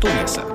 tu mesa.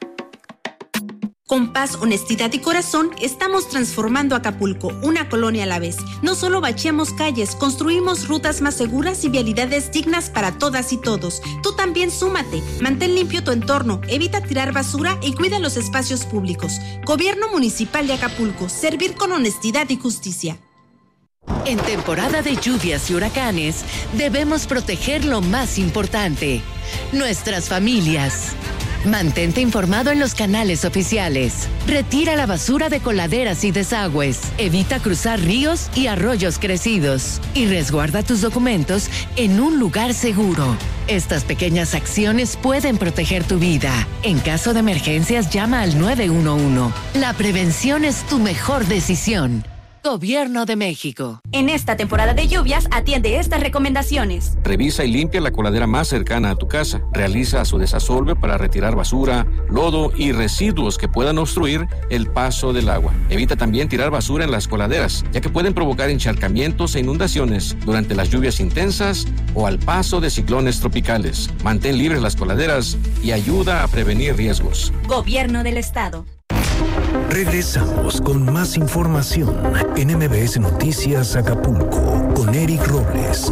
Con paz, honestidad y corazón, estamos transformando Acapulco, una colonia a la vez. No solo bacheamos calles, construimos rutas más seguras y vialidades dignas para todas y todos. Tú también súmate, mantén limpio tu entorno, evita tirar basura y cuida los espacios públicos. Gobierno Municipal de Acapulco, servir con honestidad y justicia. En temporada de lluvias y huracanes, debemos proteger lo más importante, nuestras familias. Mantente informado en los canales oficiales. Retira la basura de coladeras y desagües. Evita cruzar ríos y arroyos crecidos. Y resguarda tus documentos en un lugar seguro. Estas pequeñas acciones pueden proteger tu vida. En caso de emergencias, llama al 911. La prevención es tu mejor decisión. Gobierno de México. En esta temporada de lluvias, atiende estas recomendaciones. Revisa y limpia la coladera más cercana a tu casa. Realiza su desasolve para retirar basura, lodo y residuos que puedan obstruir el paso del agua. Evita también tirar basura en las coladeras, ya que pueden provocar encharcamientos e inundaciones durante las lluvias intensas o al paso de ciclones tropicales. Mantén libres las coladeras y ayuda a prevenir riesgos. Gobierno del Estado. Regresamos con más información en MBS Noticias Acapulco con Eric Robles.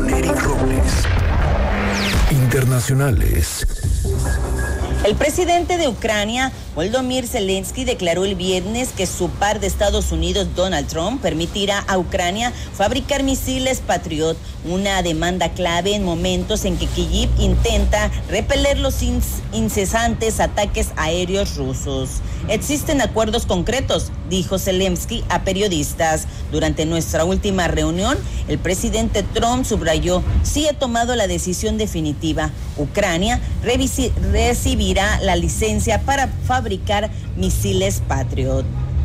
Internacionales. El presidente de Ucrania, Volodymyr Zelensky, declaró el viernes que su par de Estados Unidos, Donald Trump, permitirá a Ucrania fabricar misiles Patriot, una demanda clave en momentos en que Kyiv intenta repeler los incesantes ataques aéreos rusos. Existen acuerdos concretos, dijo Zelensky a periodistas. Durante nuestra última reunión, el presidente Trump subrayó: sí he tomado la decisión definitiva. Ucrania recibirá la licencia para fabricar misiles Patriot.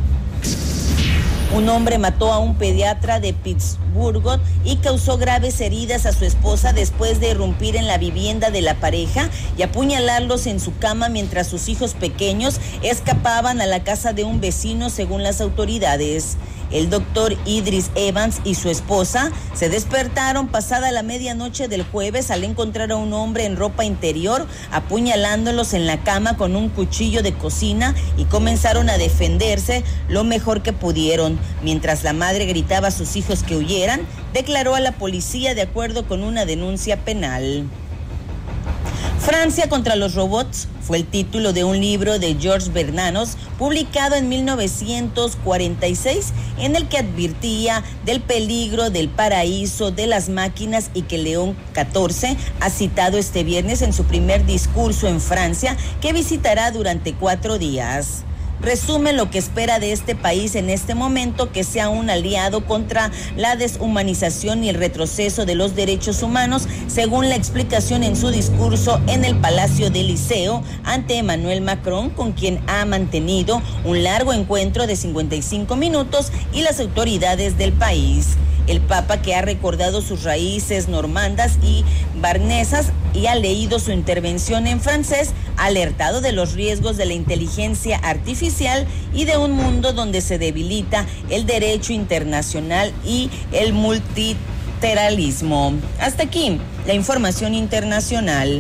Un hombre mató a un pediatra de Pittsburgh y causó graves heridas a su esposa después de irrumpir en la vivienda de la pareja y apuñalarlos en su cama mientras sus hijos pequeños escapaban a la casa de un vecino, según las autoridades. El doctor Idris Evans y su esposa se despertaron pasada la medianoche del jueves al encontrar a un hombre en ropa interior apuñalándolos en la cama con un cuchillo de cocina y comenzaron a defenderse lo mejor que pudieron. Mientras la madre gritaba a sus hijos que huyeran, declaró a la policía de acuerdo con una denuncia penal. Francia contra los robots fue el título de un libro de Georges Bernanos, publicado en 1946, en el que advertía del peligro del paraíso de las máquinas y que León XIV ha citado este viernes en su primer discurso en Francia, que visitará durante 4 días. Resume lo que espera de este país en este momento: que sea un aliado contra la deshumanización y el retroceso de los derechos humanos, según la explicación en su discurso en el Palacio del Liceo ante Emmanuel Macron, con quien ha mantenido un largo encuentro de 55 minutos, y las autoridades del país. El Papa, que ha recordado sus raíces normandas y barnesas y ha leído su intervención en francés, ha alertado de los riesgos de la inteligencia artificial y de un mundo donde se debilita el derecho internacional y el multilateralismo. Hasta aquí la información internacional.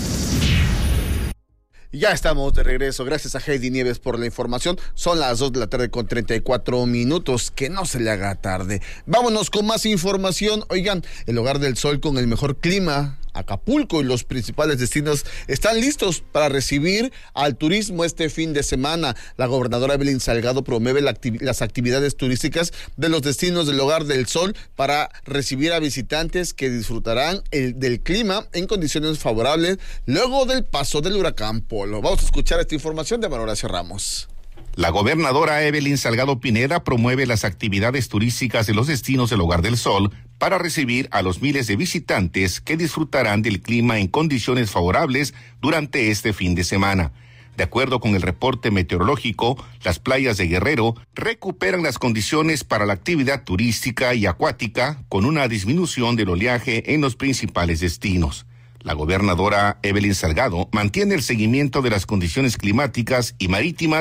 Ya estamos de regreso. Gracias a Heidi Nieves por la información. Son las 2 de la tarde con 34 minutos. Que no se le haga tarde. Vámonos con más información. Oigan, el Hogar del Sol con el mejor clima, Acapulco y los principales destinos están listos para recibir al turismo este fin de semana. La gobernadora Evelyn Salgado promueve las actividades turísticas de los destinos del Hogar del Sol para recibir a visitantes que disfrutarán del clima en condiciones favorables luego del paso del huracán Polo. Vamos a escuchar esta información de Manuel Horacio Ramos. La gobernadora Evelyn Salgado Pineda promueve las actividades turísticas de los destinos del Hogar del Sol para recibir a los miles de visitantes que disfrutarán del clima en condiciones favorables durante este fin de semana. De acuerdo con el reporte meteorológico, las playas de Guerrero recuperan las condiciones para la actividad turística y acuática, con una disminución del oleaje en los principales destinos. La gobernadora Evelyn Salgado mantiene el seguimiento de las condiciones climáticas y marítimas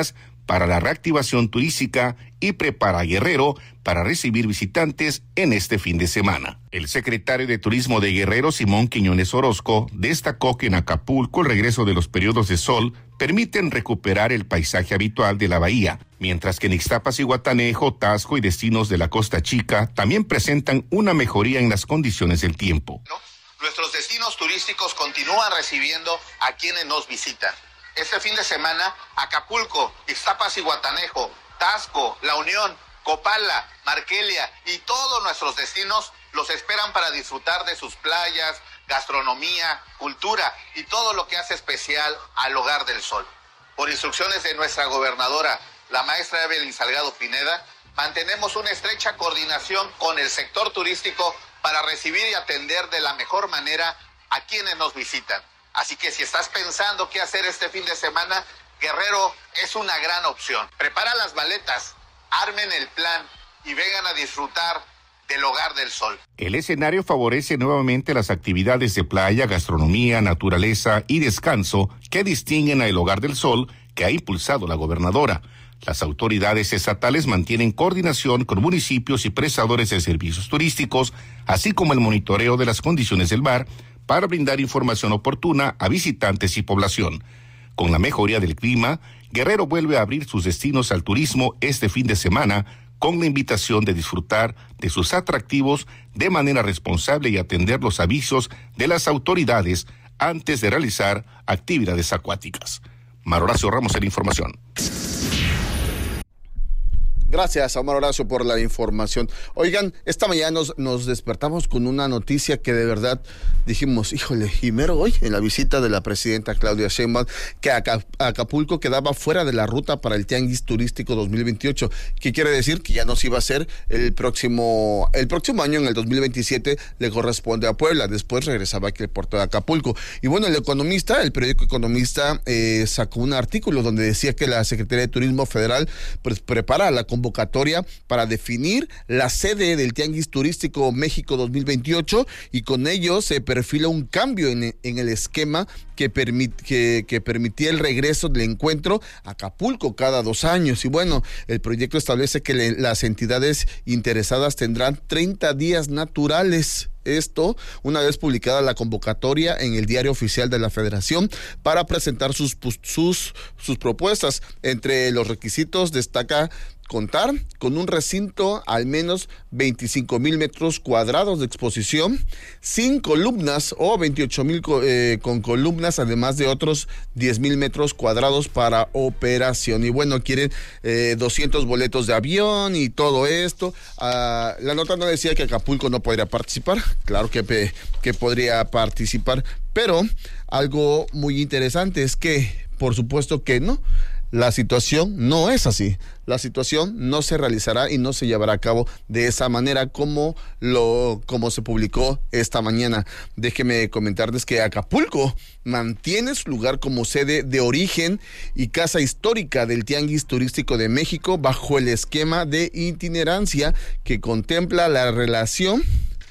para la reactivación turística y prepara a Guerrero para recibir visitantes en este fin de semana. El secretario de Turismo de Guerrero, Simón Quiñones Orozco, destacó que en Acapulco el regreso de los periodos de sol permiten recuperar el paisaje habitual de la bahía, mientras que en Ixtapas y Guatanejo, Taxco y destinos de la Costa Chica también presentan una mejoría en las condiciones del tiempo. Nuestros destinos turísticos continúan recibiendo a quienes nos visitan. Este fin de semana, Acapulco, Ixtapas y Guatanejo, Taxco, La Unión, Copala, Marquelia y todos nuestros destinos los esperan para disfrutar de sus playas, gastronomía, cultura y todo lo que hace especial al Hogar del Sol. Por instrucciones de nuestra gobernadora, la maestra Evelyn Salgado Pineda, mantenemos una estrecha coordinación con el sector turístico para recibir y atender de la mejor manera a quienes nos visitan. Así que si estás pensando qué hacer este fin de semana, Guerrero es una gran opción. Prepara las maletas, armen el plan y vengan a disfrutar del Hogar del Sol. El escenario favorece nuevamente las actividades de playa, gastronomía, naturaleza y descanso que distinguen a el Hogar del Sol que ha impulsado la gobernadora. Las autoridades estatales mantienen coordinación con municipios y prestadores de servicios turísticos, así como el monitoreo de las condiciones del mar, para brindar información oportuna a visitantes y población. Con la mejoría del clima, Guerrero vuelve a abrir sus destinos al turismo este fin de semana, con la invitación de disfrutar de sus atractivos de manera responsable y atender los avisos de las autoridades antes de realizar actividades acuáticas. Mar Horacio Ramos en la información. Gracias, Omar Horacio, por la información. Oigan, esta mañana nos despertamos con una noticia que de verdad dijimos, híjole, y mero hoy, en la visita de la presidenta Claudia Sheinbaum, que Acapulco quedaba fuera de la ruta para el Tianguis Turístico 2028. ¿Qué quiere decir? Que ya no se iba a hacer el próximo año, en el 2027, le corresponde a Puebla. Después regresaba aquí al puerto de Acapulco. Y bueno, el periódico Economista, sacó un artículo donde decía que la Secretaría de Turismo Federal pues prepara la convocatoria para definir la sede del Tianguis Turístico México 2028, y con ello se perfila un cambio en el esquema que permitía el regreso del encuentro a Acapulco cada 2 años. Y bueno, el proyecto establece que las entidades interesadas tendrán 30 días naturales. Esto, una vez publicada la convocatoria en el Diario Oficial de la Federación, para presentar sus propuestas. Entre los requisitos destaca contar con un recinto al menos 25,000 metros cuadrados de exposición, sin columnas, o 28,000 con columnas, además de otros 10,000 metros cuadrados para operación. Y bueno, quieren 200 boletos de avión y todo esto. La nota no decía que Acapulco no podría participar. Claro que podría participar, pero algo muy interesante es que, por supuesto que no, la situación no es así. La situación no se realizará y no se llevará a cabo de esa manera como se publicó esta mañana. Déjeme comentarles que Acapulco mantiene su lugar como sede de origen y casa histórica del Tianguis Turístico de México, bajo el esquema de itinerancia que contempla la realización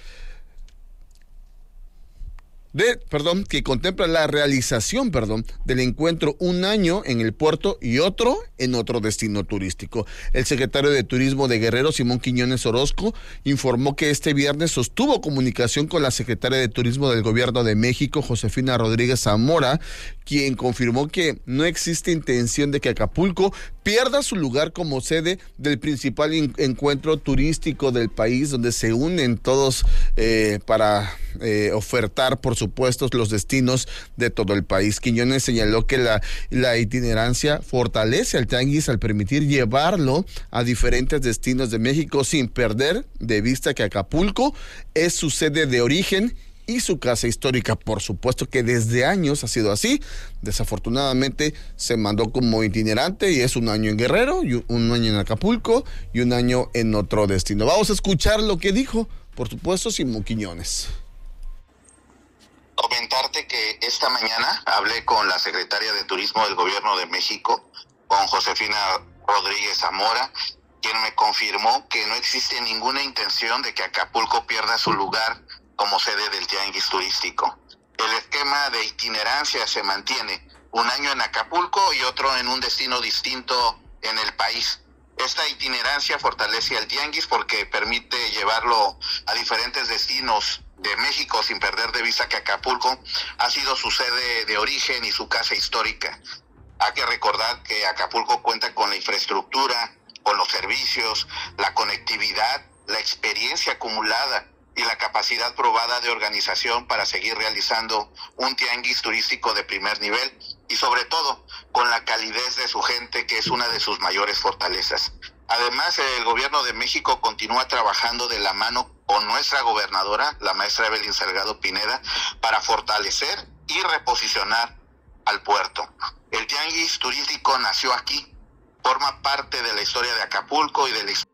del encuentro, un año en el puerto y otro en otro destino turístico. El secretario de Turismo de Guerrero, Simón Quiñones Orozco, informó que este viernes sostuvo comunicación con la secretaria de Turismo del Gobierno de México, Josefina Rodríguez Zamora, quien confirmó que no existe intención de que Acapulco pierda su lugar como sede del principal encuentro turístico del país, donde se unen todos para ofertar, por supuesto, los destinos de todo el país. Quiñones señaló que la itinerancia fortalece al tianguis al permitir llevarlo a diferentes destinos de México, sin perder de vista que Acapulco es su sede de origen y su casa histórica. Por supuesto que desde años ha sido así. Desafortunadamente se mandó como itinerante y es un año en Guerrero, y un año en Acapulco y un año en otro destino. Vamos a escuchar lo que dijo, por supuesto, Simón Quiñones. Comentarte que esta mañana hablé con la secretaria de Turismo del Gobierno de México, con Josefina Rodríguez Zamora, quien me confirmó que no existe ninguna intención de que Acapulco pierda su lugar como sede del Tianguis Turístico. El esquema de itinerancia se mantiene, un año en Acapulco y otro en un destino distinto en el país. Esta itinerancia fortalece al tianguis porque permite llevarlo a diferentes destinos de México sin perder de vista que Acapulco ha sido su sede de origen y su casa histórica. Hay que recordar que Acapulco cuenta con la infraestructura, con los servicios, la conectividad, la experiencia acumulada y la capacidad probada de organización para seguir realizando un tianguis turístico de primer nivel y sobre todo con la calidez de su gente, que es una de sus mayores fortalezas. Además, el gobierno de México continúa trabajando de la mano con nuestra gobernadora, la maestra Evelyn Salgado Pineda, para fortalecer y reposicionar al puerto. El tianguis turístico nació aquí, forma parte de la historia de Acapulco y de la historia.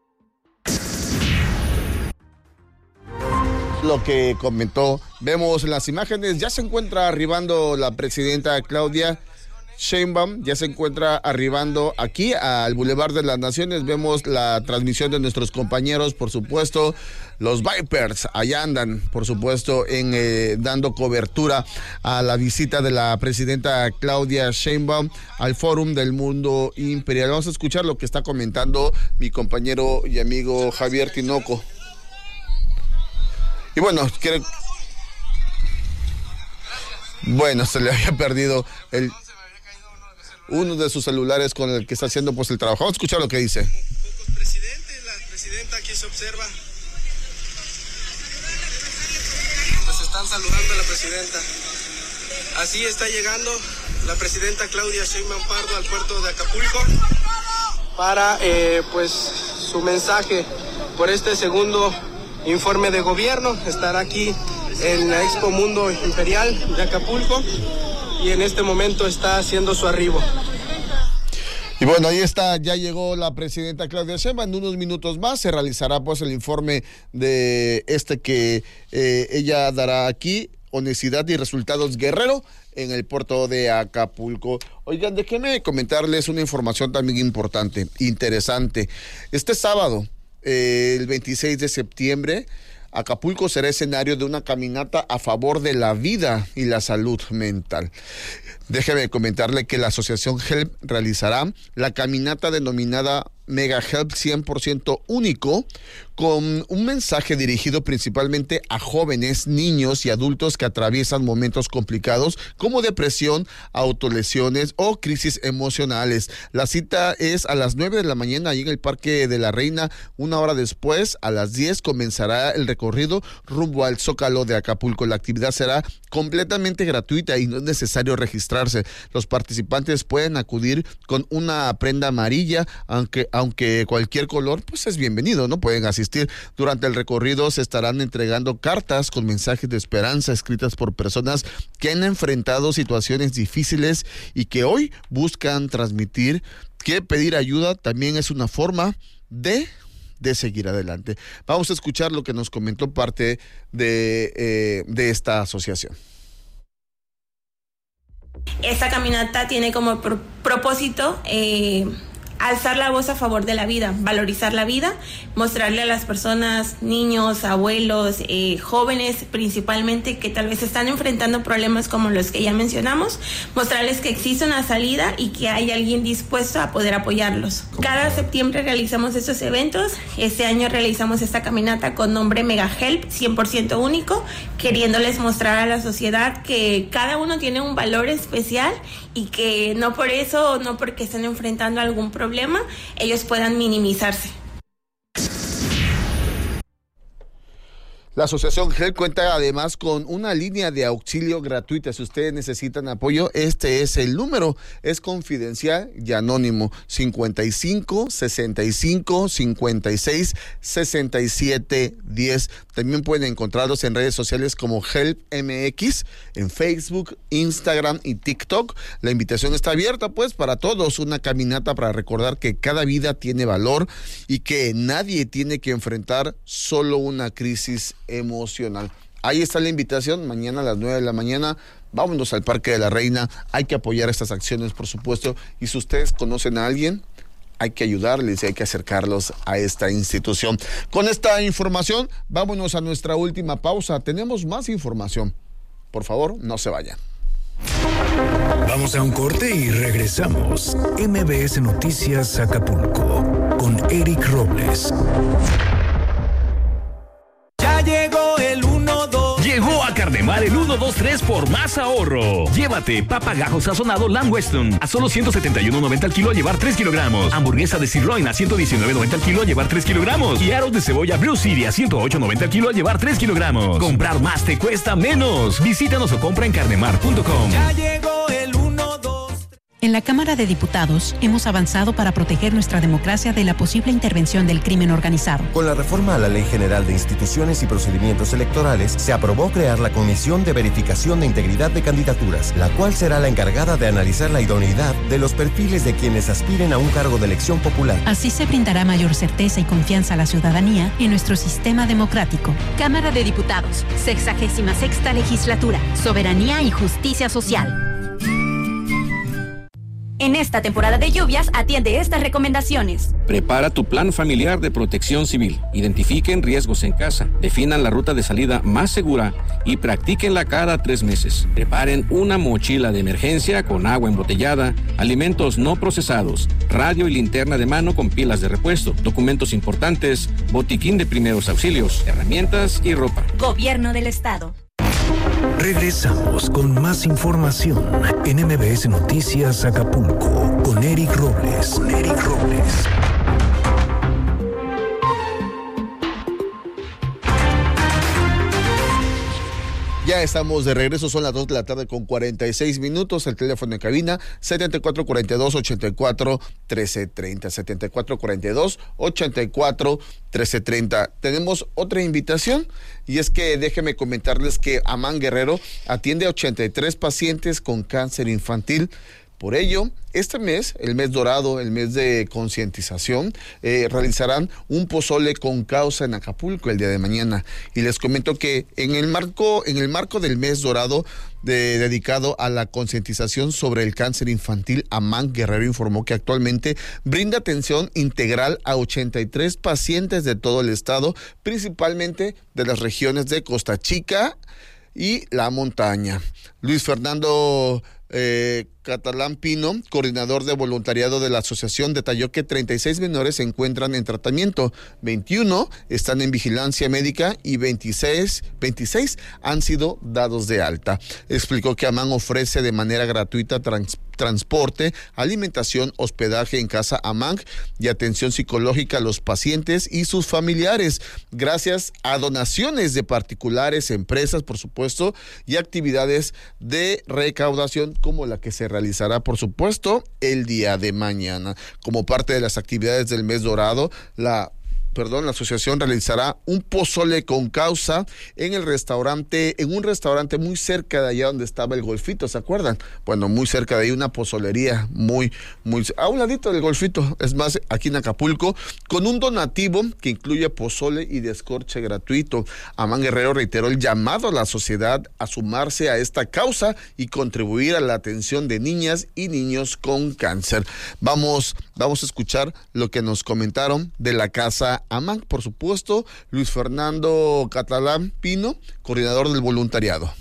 Lo que comentó, vemos las imágenes, ya se encuentra arribando la presidenta Claudia Sheinbaum, ya se encuentra arribando aquí al Boulevard de las Naciones. Vemos la transmisión de nuestros compañeros, por supuesto, los Vipers, allá andan, por supuesto, dando cobertura a la visita de la presidenta Claudia Sheinbaum al Fórum del Mundo Imperial. Vamos a escuchar lo que está comentando mi compañero y amigo Javier Tinoco. Y bueno, se le había perdido uno de sus celulares con el que está haciendo pues el trabajo. Vamos a escuchar lo que dice. Pocos presidentes, la presidenta aquí se observa. Pues están saludando a la presidenta. Así está llegando la presidenta Claudia Sheinbaum Pardo al puerto de Acapulco para pues su mensaje por este segundo informe de gobierno. Estará aquí en la Expo Mundo Imperial de Acapulco y en este momento está haciendo su arribo. Y bueno, ahí está, ya llegó la presidenta Claudia Sheinbaum. En unos minutos más se realizará pues el informe de que ella dará aquí, Honestidad y Resultados Guerrero, en el puerto de Acapulco. Oigan, déjenme comentarles una información también importante, interesante. Este sábado, el 26 de septiembre, Acapulco será escenario de una caminata a favor de la vida y la salud mental. Déjeme comentarle que la asociación HELP realizará la caminata denominada Mega Help 100% único, con un mensaje dirigido principalmente a jóvenes, niños y adultos que atraviesan momentos complicados como depresión, autolesiones o crisis emocionales. La cita es a las 9 de la mañana ahí en el Parque de la Reina. Una hora después, a las 10, comenzará el recorrido rumbo al Zócalo de Acapulco. La actividad será completamente gratuita y no es necesario registrarse. Los participantes pueden acudir con una prenda amarilla, aunque cualquier color pues es bienvenido, ¿no? Pueden asistir. Durante el recorrido se estarán entregando cartas con mensajes de esperanza escritas por personas que han enfrentado situaciones difíciles y que hoy buscan transmitir que pedir ayuda también es una forma de seguir adelante. Vamos a escuchar lo que nos comentó parte de esta asociación. Esta caminata tiene como propósito alzar la voz a favor de la vida, valorizar la vida, mostrarle a las personas, niños, abuelos, jóvenes principalmente, que tal vez están enfrentando problemas como los que ya mencionamos, mostrarles que existe una salida y que hay alguien dispuesto a poder apoyarlos. Cada septiembre realizamos estos eventos. Este año realizamos esta caminata con nombre Mega Help 100% único, queriéndoles mostrar a la sociedad que cada uno tiene un valor especial y que no por eso, no porque estén enfrentando algún problema, ellos puedan minimizarse. La asociación HELP cuenta además con una línea de auxilio gratuita. Si ustedes necesitan apoyo, este es el número. Es confidencial y anónimo. 55 65 56 67 10. También pueden encontrarlos en redes sociales como HELP MX, en Facebook, Instagram y TikTok. La invitación está abierta pues para todos. Una caminata para recordar que cada vida tiene valor y que nadie tiene que enfrentar solo una crisis emocional. Ahí está la invitación, mañana a las 9 de la mañana, vámonos al Parque de la Reina. Hay que apoyar estas acciones, por supuesto, y si ustedes conocen a alguien, hay que ayudarles y hay que acercarlos a esta institución. Con esta información, vámonos a nuestra última pausa. Tenemos más información. Por favor, no se vayan. Vamos a un corte y regresamos. MBS Noticias Acapulco con Eric Robles. Ya llegó el 1-2. Llegó a Carnemar el 1-2-3 por más ahorro. Llévate papa gajo sazonado Lamb Weston a solo 171.90 al kilo a llevar 3 kilogramos. Hamburguesa de sirloin a 119.90 al kilo a llevar 3 kilogramos. Y aros de cebolla Blue City a 108.90 al kilo a llevar 3 kilogramos. Comprar más te cuesta menos. Visítanos o compra en carnemar.com. Ya llegó el 1-2. En la Cámara de Diputados hemos avanzado para proteger nuestra democracia de la posible intervención del crimen organizado. Con la reforma a la Ley General de Instituciones y Procedimientos Electorales, se aprobó crear la Comisión de Verificación de Integridad de Candidaturas, la cual será la encargada de analizar la idoneidad de los perfiles de quienes aspiren a un cargo de elección popular. Así se brindará mayor certeza y confianza a la ciudadanía en nuestro sistema democrático. Cámara de Diputados, 66ª Legislatura, Soberanía y Justicia Social. En esta temporada de lluvias, atiende estas recomendaciones. Prepara tu plan familiar de protección civil. Identifiquen riesgos en casa, definan la ruta de salida más segura y practíquenla cada 3 meses. Preparen una mochila de emergencia con agua embotellada, alimentos no procesados, radio y linterna de mano con pilas de repuesto, documentos importantes, botiquín de primeros auxilios, herramientas y ropa. Gobierno del Estado. Regresamos con más información en MBS Noticias Acapulco con Eric Robles. Ya estamos de regreso, son las 2 de la tarde con 46 minutos. El teléfono en cabina 7442-84-1330. 7442-84-1330. Tenemos otra invitación y es que déjenme comentarles que Amán Guerrero atiende a 83 pacientes con cáncer infantil. Por ello, este mes, el mes dorado, el mes de concientización, realizarán un pozole con causa en Acapulco el día de mañana. Y les comento que en el marco del mes dorado dedicado a la concientización sobre el cáncer infantil, Amán Guerrero informó que actualmente brinda atención integral a 83 pacientes de todo el estado, principalmente de las regiones de Costa Chica y La Montaña. Luis Fernando Catalán Pino, coordinador de voluntariado de la asociación, detalló que 36 menores se encuentran en tratamiento, 21 están en vigilancia médica y 26 han sido dados de alta. Explicó que Amán ofrece de manera gratuita transporte, alimentación, hospedaje en Casa Amán y atención psicológica a los pacientes y sus familiares, gracias a donaciones de particulares, empresas, por supuesto, y actividades de recaudación como la que se realizará, por supuesto, el día de mañana. Como parte de las actividades del mes dorado, la asociación realizará un pozole con causa en un restaurante muy cerca de allá donde estaba el Golfito, ¿se acuerdan? Bueno, muy cerca de ahí una pozolería muy a un ladito del Golfito, es más, aquí en Acapulco, con un donativo que incluye pozole y descorche gratuito. Amán Guerrero reiteró el llamado a la sociedad a sumarse a esta causa y contribuir a la atención de niñas y niños con cáncer. Vamos a escuchar lo que nos comentaron de la Casa Amán, por supuesto, Luis Fernando Catalán Pino, coordinador del voluntariado.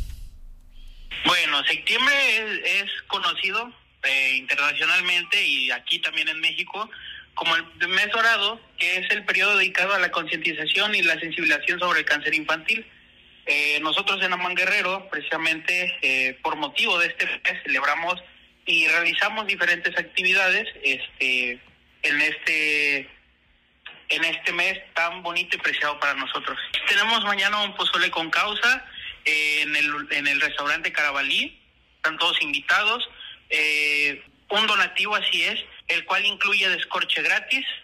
Bueno, septiembre es conocido internacionalmente y aquí también en México como el mes dorado, que es el periodo dedicado a la concientización y la sensibilización sobre el cáncer infantil. Nosotros en Amán Guerrero, precisamente por motivo de este mes, celebramos y realizamos diferentes actividades en este mes tan bonito y preciado para nosotros. Tenemos mañana un pozole con causa en el restaurante Carabalí, están todos invitados, un donativo, así es, el cual incluye descorche gratis,